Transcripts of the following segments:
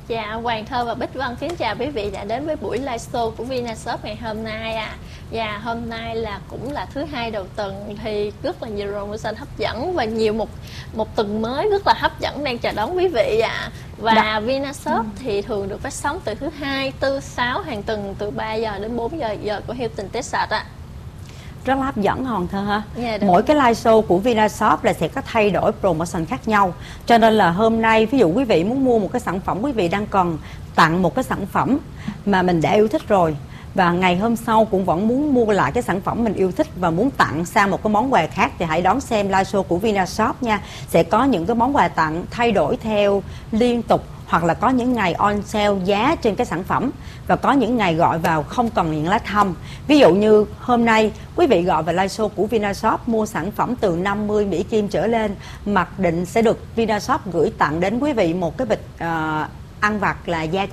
Dạ, Hoàng Thơ và Bích Vân kính chào quý vị đã đến với buổi live show của Vinashop ngày hôm nay à. Và hôm nay cũng là thứ hai đầu tuần thì rất là nhiều promotion hấp dẫn và nhiều một tuần mới rất là hấp dẫn đang chờ đón quý vị à. Và Vinashop thì thường được phát sóng từ thứ hai, tư, sáu hàng tuần từ 3 giờ đến 4 giờ của Hilton Texas ạ. Rất là hấp dẫn Hoàng Thơ ha. Mỗi cái live show của Vinashop là sẽ có thay đổi promotion khác nhau. Cho nên là hôm nay ví dụ quý vị muốn mua một cái sản phẩm, quý vị đang cần tặng một cái sản phẩm mà mình đã yêu thích rồi, và ngày hôm sau cũng vẫn muốn mua lại cái sản phẩm mình yêu thích và muốn tặng sang một cái món quà khác, thì hãy đón xem live show của Vinashop nha. Sẽ có những cái món quà tặng thay đổi theo liên tục, hoặc là có những ngày on sale giá trên cái sản phẩm, và có những ngày gọi vào không cần những lá thăm. Ví dụ như hôm nay quý vị gọi vào live show của Vinashop mua sản phẩm từ 50 Mỹ Kim trở lên, mặc định sẽ được Vinashop gửi tặng đến quý vị một cái bịch ăn vặt là da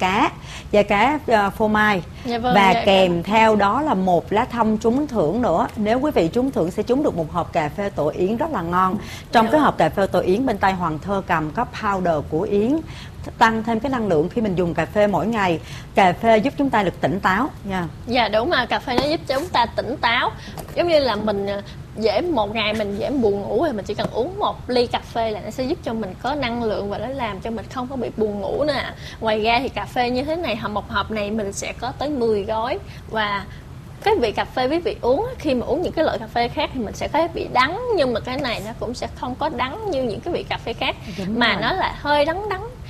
cá phô mai, và kèm theo đó là một lá thăm trúng thưởng nữa. Nếu quý vị trúng thưởng sẽ trúng được một hộp cà phê tổ yến rất là ngon. Trong cái hộp cà phê tổ yến bên tay Hoàng Thơ cầm có powder của yến, tăng thêm cái năng lượng khi mình dùng cà phê mỗi ngày. Cà phê giúp chúng ta được tỉnh táo nha. Dạ đúng, mà cà phê nó giúp cho chúng ta tỉnh táo. Giống như là mình một ngày mình dễ buồn ngủ thì mình chỉ cần uống một ly cà phê là nó sẽ giúp cho mình có năng lượng và nó làm cho mình không có bị buồn ngủ nữa ạ. Ngoài ra thì cà phê như thế này, một hộp này mình sẽ có tới 10 gói, và cái vị cà phê quý vị uống khi mà uống những cái loại cà phê khác thì mình sẽ có vị đắng, nhưng mà cái này nó cũng sẽ không có đắng như những cái vị cà phê khác. Mà nó là hơi đắng,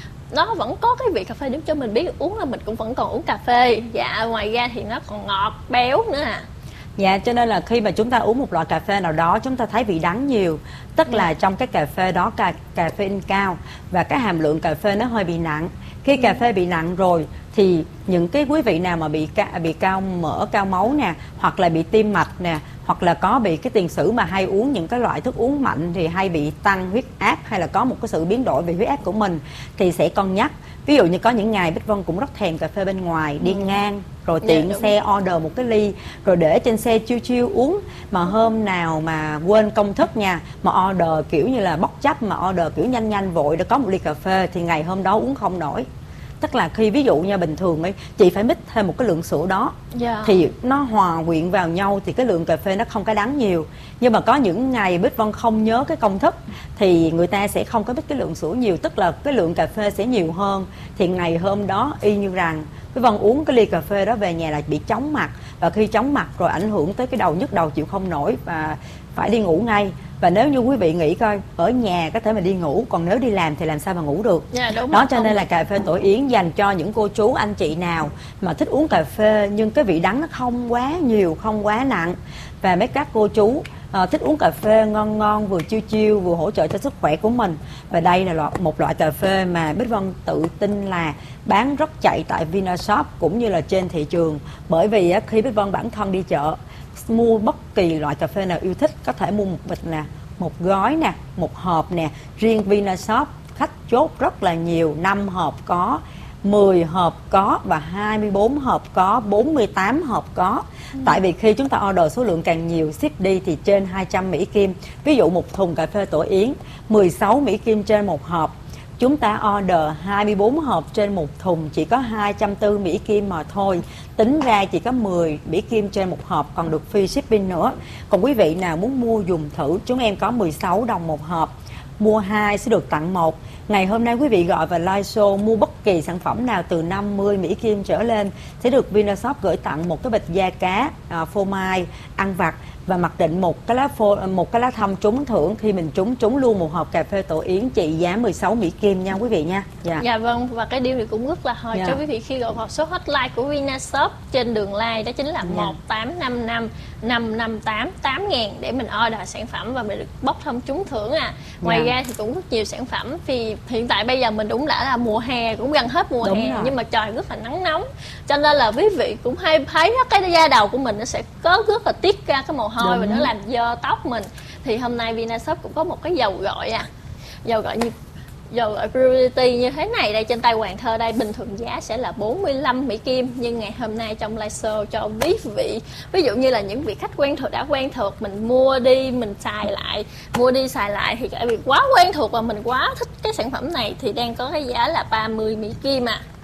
nó vẫn có cái vị cà phê để cho mình biết uống là mình cũng vẫn còn uống cà phê. Dạ, ngoài ra thì nó còn ngọt, béo nữa à. Dạ, cho nên là khi mà chúng ta uống một loại cà phê nào đó chúng ta thấy vị đắng nhiều, tức là trong cái cà phê đó caffeine cao, và cái hàm lượng cà phê nó hơi bị nặng. Khi cà phê bị nặng rồi thì những cái quý vị nào mà bị cao mỡ, cao máu nè, hoặc là bị tim mạch nè, hoặc là có bị cái tiền sử mà hay uống những cái loại thức uống mạnh thì hay bị tăng huyết áp, hay là có một cái sự biến đổi về huyết áp của mình, thì sẽ cân nhắc. Ví dụ như có những ngày Bích Vân cũng rất thèm cà phê bên ngoài, đi ngang rồi tiện xe order một cái ly rồi để trên xe chiêu uống, mà hôm nào mà quên công thức nha, mà order kiểu như là bóc chấp, mà order kiểu nhanh vội để có một ly cà phê thì ngày hôm đó uống không nổi. Tức là khi ví dụ như bình thường ấy, chị phải mix thêm một cái lượng sữa đó thì nó hòa quyện vào nhau thì cái lượng cà phê nó không có đắng nhiều. Nhưng mà có những ngày Bích Vân không nhớ cái công thức thì người ta sẽ không có mix cái lượng sữa nhiều, tức là cái lượng cà phê sẽ nhiều hơn, thì ngày hôm đó y như rằng Bích Vân uống cái ly cà phê đó về nhà là bị chóng mặt, và khi chóng mặt rồi ảnh hưởng tới cái đầu, nhức đầu chịu không nổi và phải đi ngủ ngay. Và nếu như quý vị nghĩ coi, ở nhà có thể mình đi ngủ, còn nếu đi làm thì làm sao mà ngủ được. Đó, cho nên là cà phê tổ yến dành cho những cô chú anh chị nào mà thích uống cà phê nhưng cái vị đắng nó không quá nhiều, không quá nặng, và mấy các cô chú thích uống cà phê ngon vừa chiêu vừa hỗ trợ cho sức khỏe của mình. Và đây là một loại cà phê mà Bích Vân tự tin là bán rất chạy tại Vinashop cũng như là trên thị trường. Bởi vì khi Bích Vân bản thân đi chợ mua bất kỳ loại cà phê nào yêu thích, có thể mua một bịch nè, một gói nè, một hộp nè. Riêng Vinashop khách chốt rất là nhiều, 5 hộp có, 10 hộp có, và 24 hộp có, 48 hộp có. Tại vì khi chúng ta order số lượng càng nhiều, ship đi thì trên 200 Mỹ Kim. Ví dụ một thùng cà phê tổ yến 16 Mỹ Kim trên một hộp, chúng ta order 24 hộp trên một thùng chỉ có 240 Mỹ Kim mà thôi. Tính ra chỉ có 10 Mỹ Kim trên một hộp, còn được free shipping nữa. Còn quý vị nào muốn mua dùng thử, chúng em có 16 đồng một hộp, mua 2 sẽ được tặng 1. Ngày hôm nay quý vị gọi vào live show mua bất kỳ sản phẩm nào từ 50 Mỹ Kim trở lên sẽ được Vinashop gửi tặng một cái bịch da cá phô mai ăn vặt, và mặc định một cái lá thăm trúng thưởng. Khi mình trúng luôn một hộp cà phê tổ yến trị giá 16 Mỹ Kim nha quý vị nha. Dạ vâng, và cái điều này cũng rất là hồi cho quý vị khi gọi vào số hotline của Vinashop trên đường line, đó chính là 1855 558 8000 để mình order sản phẩm và mình được bốc thăm trúng thưởng à. Ngoài ra thì cũng rất nhiều sản phẩm, vì hiện tại bây giờ mình cũng đã là mùa hè, cũng gần hết mùa hè nhưng mà trời rất là nắng nóng, cho nên là quý vị cũng hay thấy cái da đầu của mình nó sẽ có rất là tiết ra cái mồ hôi và nó làm dơ tóc mình. Thì hôm nay Vinashop cũng có một cái dầu gội dầu gội Purity như thế này đây trên tay Hoàng Thơ đây. Bình thường giá sẽ là 45 Mỹ Kim, nhưng ngày hôm nay trong live show cho quý vị, ví dụ như là những vị khách đã quen thuộc, mình mua đi mình xài lại thì tại vì quá quen thuộc và mình quá thích cái sản phẩm này thì đang có cái giá là 30 Mỹ Kim à.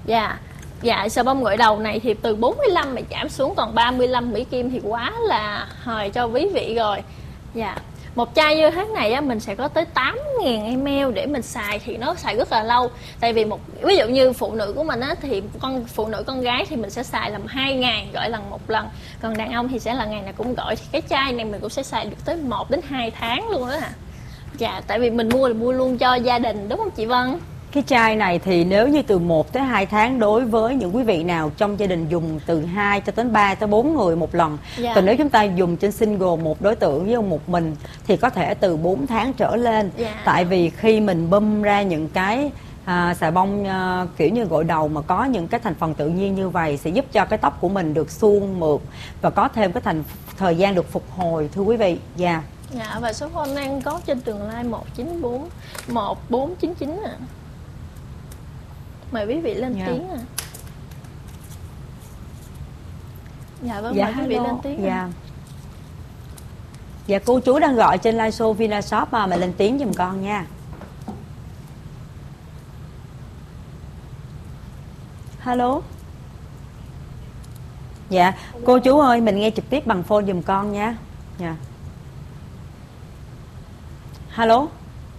Dạ. Dạ, xà bông gội đầu này thì từ 45 mà giảm xuống còn 35 Mỹ Kim thì quá là hời cho quý vị rồi. Dạ. Một chai như thế này á, mình sẽ có tới 8.000 ml để mình xài thì nó xài rất là lâu. Tại vì ví dụ như phụ nữ của mình á, thì phụ nữ con gái thì mình sẽ xài làm 2 ngày gội lần một lần. Còn đàn ông thì sẽ là ngày nào cũng gội. Thì cái chai này mình cũng sẽ xài được tới 1 đến 2 tháng luôn đó hả? Dạ, tại vì mình mua là mua luôn cho gia đình, đúng không chị Vân? Cái chai này thì nếu như từ 1 tới 2 tháng đối với những quý vị nào trong gia đình dùng từ 2 cho đến 3 tới 4 người một lần. Dạ. Còn nếu chúng ta dùng trên single một đối tượng với một mình thì có thể từ 4 tháng trở lên. Dạ. Tại vì khi mình bơm ra những cái xà bông kiểu như gội đầu mà có những cái thành phần tự nhiên như vậy sẽ giúp cho cái tóc của mình được suôn mượt và có thêm cái thời gian được phục hồi, thưa quý vị. Dạ. Dạ, và số phone đang có trên tường like 194 1499 ạ. Mời quý vị lên tiếng ạ. Dạ vâng, mời quý vị lên tiếng. Dạ. Dạ, cô chú đang gọi trên live show Vinashop mà lên tiếng giùm con nha. Hello. Dạ, cô chú ơi, mình nghe trực tiếp bằng phone giùm con nha. Dạ. Hello.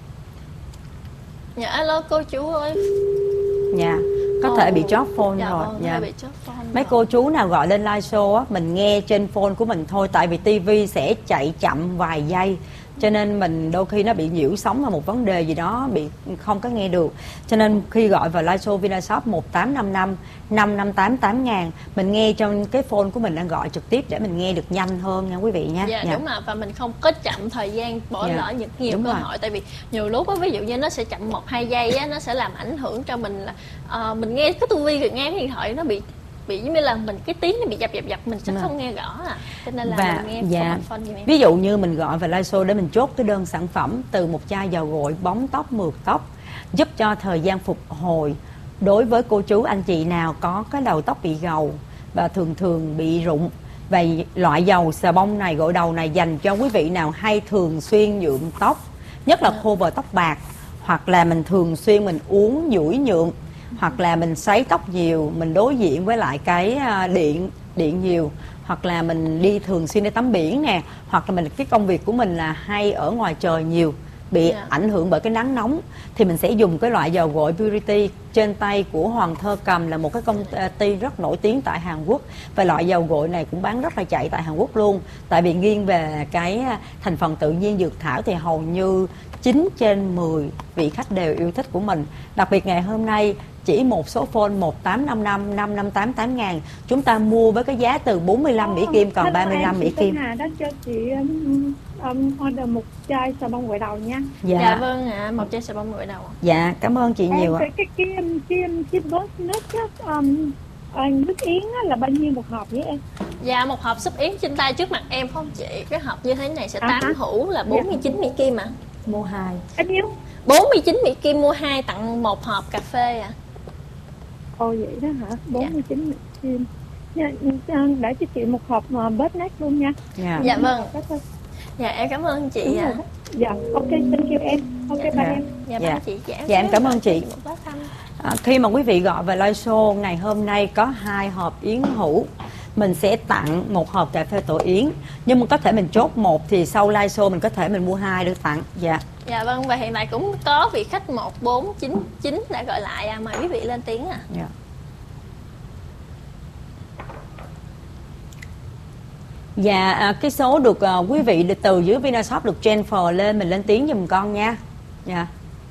Dạ, alo cô chú ơi. Dạ, có thể bị chót phone dạ, rồi. vâng, Dạ. bị chót phone Mấy rồi. cô chú nào gọi lên live show á, mình nghe trên phone của mình thôi. Tại vì tivi sẽ chạy chậm vài giây, cho nên mình đôi khi nó bị nhiễu sóng là một vấn đề gì đó bị không có nghe được. Cho nên khi gọi vào live show Vinashop 1855 558 8000, mình nghe trong cái phone của mình đang gọi trực tiếp để mình nghe được nhanh hơn nha quý vị nha. Dạ, đúng rồi, và mình không có chậm thời gian bỏ lỡ những nhiều đúng cơ rồi. hội. Tại vì nhiều lúc á, ví dụ như nó sẽ chậm 1-2 giây á, nó sẽ làm ảnh hưởng cho mình là mình nghe cái tivi, nghe cái điện thoại nó bị giống như là mình cái tiếng nó bị dập mình sẽ không nghe rõ cho nên là mình nghe phone giùm em. Ví dụ như mình gọi vào live show để mình chốt cái đơn sản phẩm từ một chai dầu gội bóng tóc mượt tóc, giúp cho thời gian phục hồi đối với cô chú anh chị nào có cái đầu tóc bị gầu và thường bị rụng. Và loại dầu xà bông này, gội đầu này dành cho quý vị nào hay thường xuyên nhuộm tóc, nhất là cover tóc bạc, hoặc là mình thường xuyên mình uống duỗi nhuộm, hoặc là mình sấy tóc nhiều, mình đối diện với lại cái điện nhiều, hoặc là mình đi thường xuyên đi tắm biển nè, hoặc là cái công việc của mình là hay ở ngoài trời nhiều, bị ảnh hưởng bởi cái nắng nóng, thì mình sẽ dùng cái loại dầu gội Purity trên tay của Hoàng Thơ Cầm, là một cái công ty rất nổi tiếng tại Hàn Quốc. Và loại dầu gội này cũng bán rất là chạy tại Hàn Quốc luôn, tại vì nghiêng về cái thành phần tự nhiên dược thảo thì hầu như 9 trên 10 vị khách đều yêu thích của mình. Đặc biệt ngày hôm nay chỉ một số phone 1855 558 8000, chúng ta mua với cái giá từ 45 Mỹ Kim còn 35 Mỹ Kim. Hà đã cho chị order một chai xà bông gội đầu nha. Dạ vâng ạ, một chai xà bông gội đầu. Dạ, cảm ơn chị nhiều ạ. Cái boss nước yến là bao nhiêu một hộp với em? Dạ, một hộp súp yến trên tay trước mặt em không chị? Cái hộp như thế này sẽ 8 hũ là 49 Mỹ Kim ạ. Mua 2. Bao nhiêu? 49 Mỹ Kim mua 2 tặng 1 hộp cà phê ạ. Ồ vậy đó hả? 49 Mỹ Kim. Để cho chị một hộp bớt nát luôn nha. Dạ vâng. Dạ em cảm ơn chị ạ. Dạ, ok, thank you em. Ok, bye em. Dạ chị. Dạ em cảm ơn chị. Khi mà quý vị gọi về live show ngày hôm nay có 2 hộp yến hũ, mình sẽ tặng 1 hộp cà phê tổ yến. Nhưng mà có thể mình chốt 1 thì sau live show mình có thể mình mua 2 để tặng. Dạ. Dạ vâng, và hiện tại cũng có vị khách 1499 đã gọi lại, mời quý vị lên tiếng ạ. Dạ. Dạ, cái số được quý vị từ dưới Vinashop được transfer lên, mình lên tiếng giùm con nha. Dạ.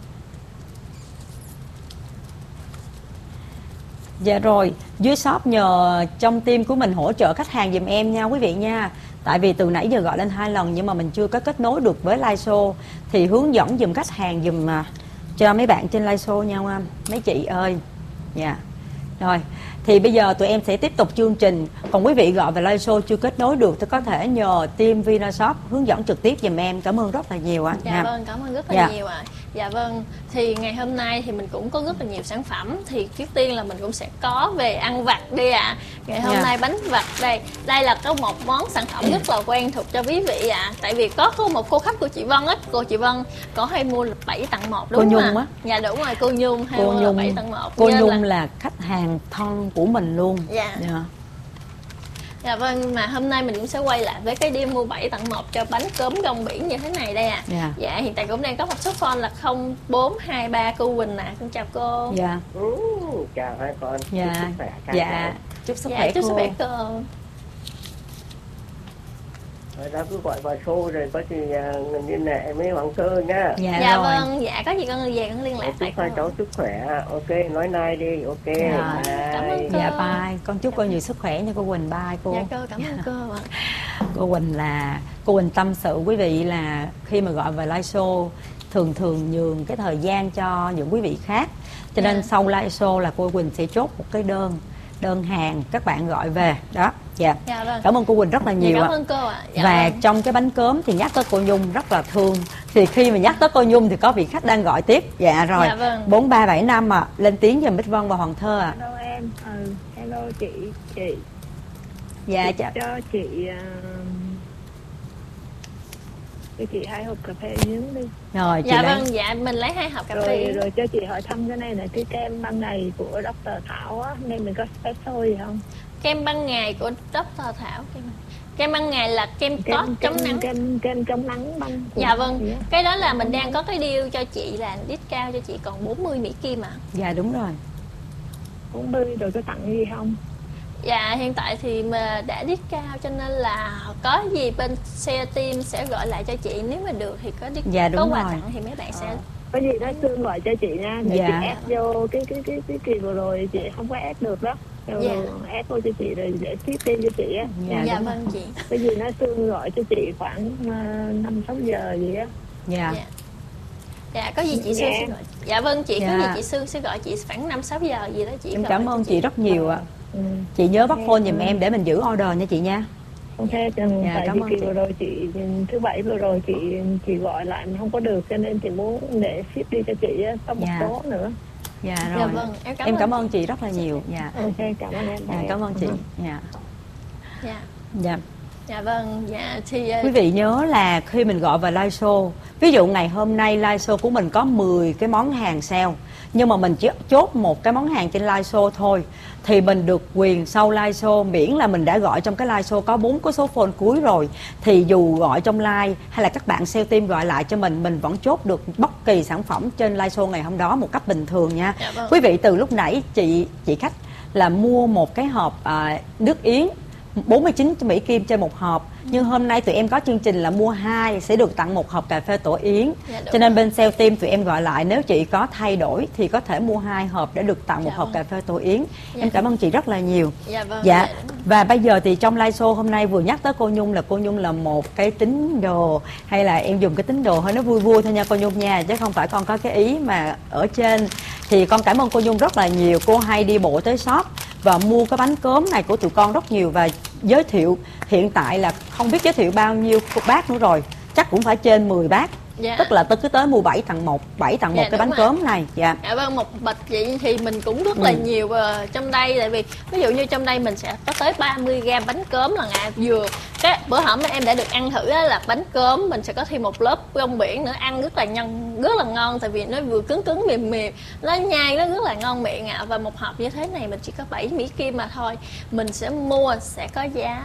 Dạ rồi, dưới shop nhờ trong team của mình hỗ trợ khách hàng giùm em nha quý vị nha. Tại vì từ nãy giờ gọi lên 2 lần nhưng mà mình chưa có kết nối được với live show, thì hướng dẫn giùm khách hàng giùm cho mấy bạn trên live show nha mấy chị ơi. Dạ. Rồi, thì bây giờ tụi em sẽ tiếp tục chương trình. Còn quý vị gọi về live show chưa kết nối được thì có thể nhờ team Vinashop hướng dẫn trực tiếp giùm em. Cảm ơn rất là nhiều ạ. Dạ vâng, cảm ơn rất là nhiều ạ. Dạ vâng, thì ngày hôm nay thì mình cũng có rất là nhiều sản phẩm. Thì trước tiên là mình cũng sẽ có về ăn vặt đi ạ. Ngày hôm nay bánh vặt đây là có một món sản phẩm rất là quen thuộc cho quý vị ạ. Tại vì có một cô khách của chị Vân á, cô chị Vân có hay mua 7 tặng 1 đúng không ạ? Cô Nhung á. Dạ đúng rồi, cô Nhung hay mua 7 tặng 1. Cô Nhung là khách hàng thân của mình luôn. Dạ. Dạ vâng, mà hôm nay mình cũng sẽ quay lại với cái deal mua 7 tặng 1 cho bánh cốm rong biển như thế này đây ạ. Dạ, hiện tại cũng đang có một số phone là 0423 cô Quỳnh ạ. Con chào cô. Dạ. Chào hai con. Dạ. Chúc sức khỏe. Dạ. Chúc sức khỏe cô. Chúc sức khỏe cô. Rồi đó cứ gọi vào show rồi có gì liên hệ với Hoàng Cơ nhá. Dạ vâng, dạ có gì con về con liên lạc lại cô. Chúc hai cháu sức khỏe. Ok, nói nay đi. Ok. Cảm ơn cô. Dạ bye. Con chúc cô nhiều sức khỏe nha cô Quỳnh. Bye cô. Dạ cô, cảm ơn cô ạ. Cô Quỳnh tâm sự quý vị là khi mà gọi về live show thường nhường cái thời gian cho những quý vị khác. Cho nên sau live show là cô Quỳnh sẽ chốt một cái đơn hàng các bạn gọi về đó. Dạ. Vâng. Cảm ơn cô Quỳnh rất là nhiều. Cảm ơn cô ạ. Và trong cái bánh cốm thì nhắc tới cô Nhung rất là thương. Thì khi mà nhắc tới cô Nhung thì có vị khách đang gọi tiếp. Dạ rồi. 4375 lên tiếng giùm Bích Vân và Hoàng Thơ ạ. Hello em. Hello chị. Dạ chào. Cho chị 2 hộp cà phê nướng đi. Rồi chị dạ vâng, dạ mình lấy 2 hộp cà phê. Rồi cho chị hỏi thăm cái này là cái kem ban ngày của Dr. Thảo á, nên mình có special gì không? Kem ban ngày của Dr. Thảo. Kem ban ngày là kem tốt chống nắng. Kem chống nắng băng. Dạ vâng, cái đó là mình đang có cái deal cho chị là discount cho chị còn 40 Mỹ Kim ạ. Dạ đúng rồi. 40 rồi có tặng gì không? Dạ hiện tại thì mà đã discount cho nên là có gì bên sale team sẽ gọi lại cho chị, nếu mà được thì có có quà tặng thì mấy bạn sẽ có gì đó Sương gọi cho chị nha, để chị ép vô cái kỳ vừa rồi chị không có ép được đó. Ép vô cho chị rồi để tiếp thêm cho chị á. Dạ vâng chị. Cái gì nó Sương gọi cho chị khoảng 5-6 giờ gì á. Dạ có gì chị Sương sẽ gọi. Dạ vâng chị, có gì chị Sương sẽ gọi chị khoảng 5-6 giờ gì đó chị. Em cảm ơn chị rất nhiều ạ. Chị nhớ bắt phone giùm em để mình giữ order nha chị nha. Ok, tại vì kỳ vừa rồi chị thứ Bảy vừa rồi chị gọi lại mình không có được, cho nên chị muốn để ship đi cho chị sau một số nữa. Dạ rồi. Vâng, em cảm ơn chị rất là nhiều. Dạ. Ok, cảm ơn em. Cảm ơn chị. Dạ vâng, thì quý vị nhớ là khi mình gọi vào live show, ví dụ ngày hôm nay live show của mình có 10 cái món hàng sale, nhưng mà mình chỉ chốt một cái món hàng trên live show thôi, thì mình được quyền sau live show, miễn là mình đã gọi trong cái live show có 4 cái số phone cuối rồi, thì dù gọi trong live hay là các bạn sale team gọi lại cho mình vẫn chốt được bất kỳ sản phẩm trên live show ngày hôm đó một cách bình thường nha. Quý vị từ lúc nãy chị khách là mua một cái hộp nước yến 49 Mỹ Kim trên một hộp, nhưng hôm nay tụi em có chương trình là mua 2 sẽ được tặng một hộp cà phê tổ yến. Cho nên bên sale team tụi em gọi lại, nếu chị có thay đổi thì có thể mua 2 hộp để được tặng một hộp cà phê tổ yến. Em cảm ơn chị rất là nhiều. Và bây giờ thì trong live show hôm nay vừa nhắc tới cô Nhung là một cái tín đồ, hay là em dùng cái tín đồ hơi nó vui vui thôi nha cô Nhung nha, chứ không phải con có cái ý mà ở trên. Thì con cảm ơn cô Nhung rất là nhiều. Cô hay đi bộ tới shop và mua cái bánh cốm này của tụi con rất nhiều, và giới thiệu hiện tại là không biết giới thiệu bao nhiêu bát nữa rồi, chắc cũng phải trên 10 bát. Tức là cứ tới mua 7 tặng 1 cái bánh cốm này. Dạ vâng, một bịch vậy thì mình cũng rất là nhiều trong đây, tại vì ví dụ như trong đây mình sẽ có tới 30g bánh cốm là vừa cái bữa hổm em đã được ăn thử là bánh cốm mình sẽ có thêm một lớp rong biển nữa, ăn rất là ngon, tại vì nó vừa cứng mềm, nó nhai nó rất là ngon miệng ạ. Và một hộp như thế này mình chỉ có 7 Mỹ Kim mà thôi, mình sẽ mua sẽ có giá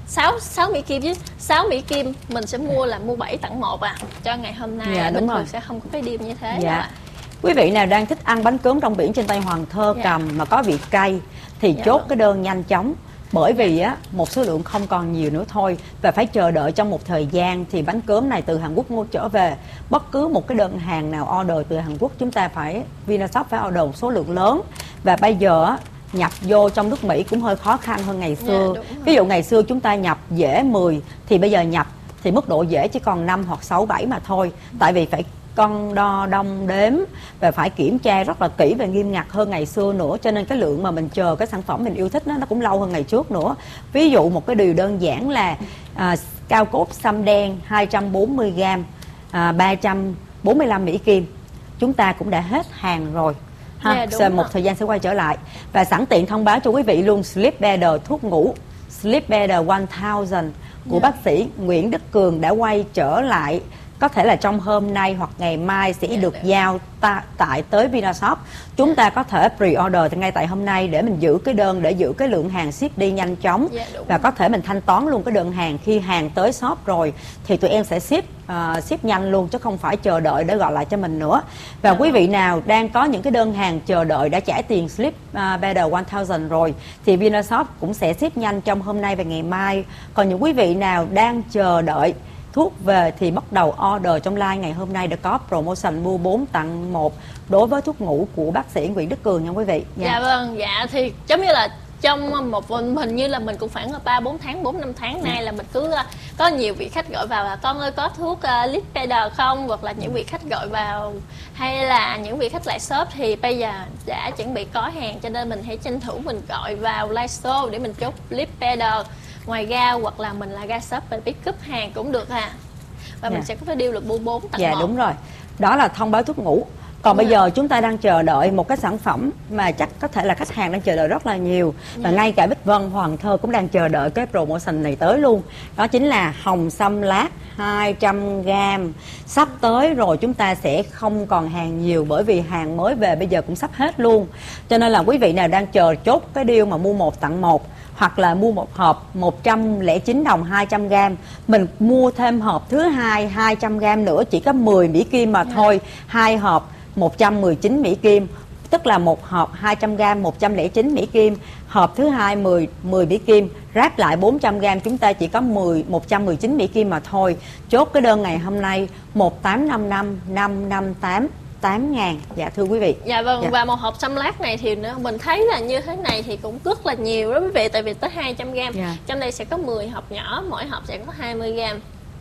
6 Mỹ Kim, chứ 6 Mỹ Kim mình sẽ mua 7 tặng 1 cho ngày hôm nay. Bình thường sẽ không có cái deal như thế. Quý vị nào đang thích ăn bánh cốm rong biển trên tay Hoàng Thơ cầm mà có vị cay thì chốt cái đơn nhanh chóng, bởi vì một số lượng không còn nhiều nữa thôi, và phải chờ đợi trong một thời gian. Thì bánh cốm này từ Hàn Quốc mua trở về, bất cứ một cái đơn hàng nào order từ Hàn Quốc chúng ta Vinashop phải order một số lượng lớn, và bây giờ nhập vô trong nước Mỹ cũng hơi khó khăn hơn ngày xưa. Ví dụ ngày xưa chúng ta nhập dễ 10 thì bây giờ nhập thì mức độ dễ chỉ còn 5 hoặc 6, 7 mà thôi. Tại vì phải cân đo đong đếm và phải kiểm tra rất là kỹ và nghiêm ngặt hơn ngày xưa nữa, cho nên cái lượng mà mình chờ cái sản phẩm mình yêu thích nó cũng lâu hơn ngày trước nữa. Ví dụ một cái điều đơn giản là cao cốt sâm đen 240g 345 Mỹ Kim, chúng ta cũng đã hết hàng rồi ha. Dạ, Một thời gian sẽ quay trở lại. Và sẵn tiện thông báo cho quý vị luôn, Sleep Better thuốc ngủ Sleep Better 1000 của bác sĩ Nguyễn Đức Cường đã quay trở lại. Có thể là trong hôm nay hoặc ngày mai sẽ được giao tại tới Vinashop. Chúng ta có thể pre-order ngay tại hôm nay để mình giữ cái đơn, để giữ cái lượng hàng ship đi nhanh chóng. Và có thể mình thanh toán luôn cái đơn hàng khi hàng tới shop rồi thì tụi em sẽ ship nhanh luôn, chứ không phải chờ đợi để gọi lại cho mình nữa. Và quý vị nào đang có những cái đơn hàng chờ đợi đã trả tiền Sleep Better 1000 rồi thì Vinashop cũng sẽ ship nhanh trong hôm nay và ngày mai. Còn những quý vị nào đang chờ đợi thuốc về thì bắt đầu order trong live ngày hôm nay đã có promotion mua 4 tặng 1 đối với thuốc ngủ của bác sĩ Nguyễn Đức Cường nha quý vị. Dạ vâng, dạ thì giống như là trong một hình như là mình cũng khoảng 3-4 tháng, 4-5 tháng nay là mình cứ có nhiều vị khách gọi vào là con ơi có thuốc Sleep Better không, hoặc là những vị khách gọi vào hay là những vị khách lại shop thì bây giờ đã chuẩn bị có hàng, cho nên mình hãy tranh thủ mình gọi vào live show để mình chốt Sleep Better. Ngoài ra hoặc là mình là ra shop và pick up hàng cũng được ha. Và mình sẽ có cái deal là mua 4 tặng 1. Dạ đúng rồi. Đó là thông báo thuốc ngủ. Còn bây giờ chúng ta đang chờ đợi một cái sản phẩm mà chắc có thể là khách hàng đang chờ đợi rất là nhiều. Và ngay cả Bích Vân, Hoàng Thơ cũng đang chờ đợi cái promotion này tới luôn. Đó chính là hồng xăm lát 200g. Sắp tới rồi, chúng ta sẽ không còn hàng nhiều bởi vì hàng mới về bây giờ cũng sắp hết luôn. Cho nên là quý vị nào đang chờ chốt cái deal mà mua 1 tặng 1 hoặc là mua một hộp 109 đồng 200g, mình mua thêm hộp thứ hai 200g nữa chỉ có 10 Mỹ Kim mà thôi. 2 hộp 119 Mỹ Kim, tức là một hộp 200g 109 Mỹ Kim, hộp thứ hai 10 Mỹ Kim, ráp lại 400g chúng ta chỉ có 119 Mỹ Kim mà thôi. Chốt cái đơn ngày hôm nay 1855 558 8.000. Dạ thưa quý vị. Dạ vâng, và một hộp xăm lát này thì mình thấy là như thế này thì cũng rất là nhiều đó quý vị, tại vì tới 200g. Trong đây sẽ có 10 hộp nhỏ, mỗi hộp sẽ có 20g.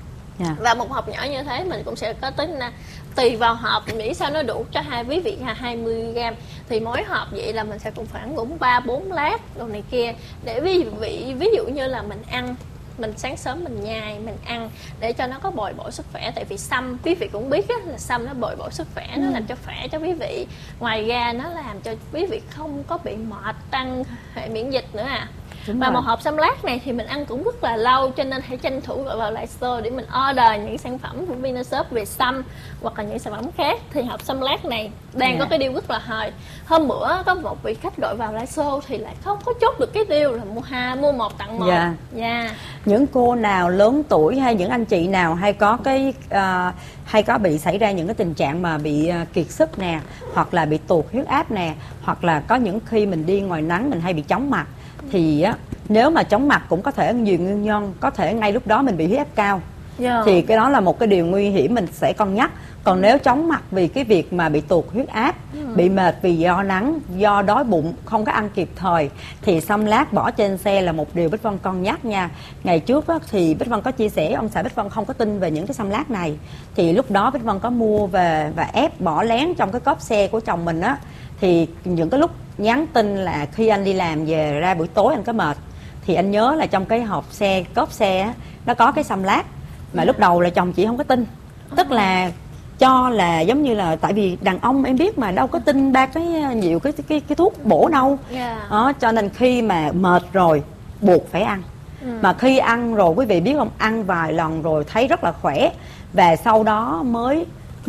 Và một hộp nhỏ như thế mình cũng sẽ có tính tùy vào hộp, mình nghĩ sao nó đủ cho quý vị 20g thì mỗi hộp vậy là mình sẽ cũng khoảng 3-4 lát đồ này kia, để ví dụ như là mình ăn, mình sáng sớm mình nhai mình ăn để cho nó có bồi bổ sức khỏe. Tại vì sâm quý vị cũng biết là sâm nó bồi bổ sức khỏe, nó làm cho khỏe cho quý vị. Ngoài ra nó làm cho quý vị không có bị mệt, tăng hệ miễn dịch nữa Và một hộp xăm lát này thì mình ăn cũng rất là lâu, cho nên hãy tranh thủ vào live show để mình order những sản phẩm của Vinashop về sâm hoặc là những sản phẩm khác. Thì hộp xăm lát này đang có cái deal rất là hời. Hôm bữa có một vị khách gọi vào live show thì lại không có chốt được cái deal là mua 1 tặng 1. Những cô nào lớn tuổi hay những anh chị nào hay có cái hay có bị xảy ra những cái tình trạng mà bị kiệt sức nè, hoặc là bị tụt huyết áp nè, hoặc là có những khi mình đi ngoài nắng mình hay bị chóng mặt, thì nếu mà chóng mặt cũng có thể nhiều nguyên nhân, có thể ngay lúc đó mình bị huyết áp cao, thì cái đó là một cái điều nguy hiểm mình sẽ cân nhắc. Còn nếu chóng mặt vì cái việc mà bị tụt huyết áp, bị mệt vì do nắng, do đói bụng, không có ăn kịp thời, thì xăm lát bỏ trên xe là một điều Bích Vân cân nhắc nha. Ngày trước thì Bích Vân có chia sẻ, ông xã Bích Vân không có tin về những cái xăm lát này, thì lúc đó Bích Vân có mua về và ép bỏ lén trong cái cốp xe của chồng mình thì những cái lúc nhắn tin là khi anh đi làm về ra buổi tối anh có mệt, thì anh nhớ là trong cái hộp xe, cốp xe nó có cái xăm lát. Mà lúc đầu là chồng chị không có tin, tức là cho là giống như là tại vì đàn ông em biết mà đâu có tin ba cái nhiều cái thuốc bổ đâu. Cho nên khi mà mệt rồi buộc phải ăn. Mà khi ăn rồi quý vị biết không, ăn vài lần rồi thấy rất là khỏe, và sau đó mới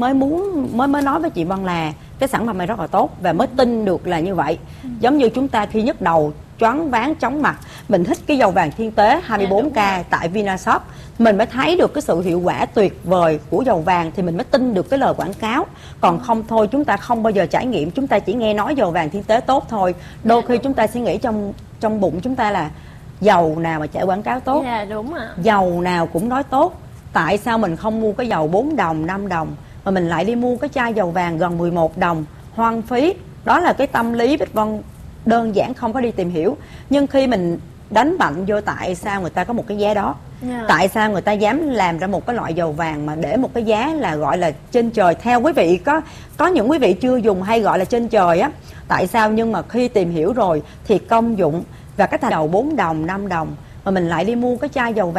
nói với chị Vân là cái sản phẩm này rất là tốt, và mới tin được là như vậy. Giống như chúng ta khi nhức đầu, choáng váng, chóng mặt, mình hít cái dầu vàng thiên tế 24K tại Vinashop, mình mới thấy được cái sự hiệu quả tuyệt vời của dầu vàng, thì mình mới tin được cái lời quảng cáo. Còn không thôi chúng ta không bao giờ trải nghiệm, chúng ta chỉ nghe nói dầu vàng thiên tế tốt thôi. Đôi khi chúng ta suy nghĩ trong bụng chúng ta là dầu nào mà chạy quảng cáo tốt, dầu nào cũng nói tốt, tại sao mình không mua cái dầu 4 đồng 5 đồng mà mình lại đi mua cái chai dầu vàng gần 11 đồng, hoang phí. Đó là cái tâm lý Bích Vân đơn giản không có đi tìm hiểu. Nhưng khi mình đánh mạnh vô tại sao người ta có một cái giá đó, tại sao người ta dám làm ra một cái loại dầu vàng mà để một cái giá là gọi là trên trời. Theo quý vị có những quý vị chưa dùng hay gọi là trên trời tại sao? Nhưng mà khi tìm hiểu rồi thì công dụng và cái dầu 4 đồng 5 đồng mà mình lại đi mua cái chai dầu vàng